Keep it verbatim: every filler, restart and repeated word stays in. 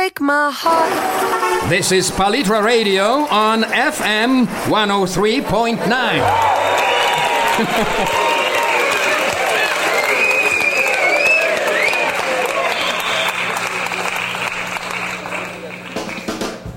break my heart. This is Palitra Radio on F M one oh three point nine.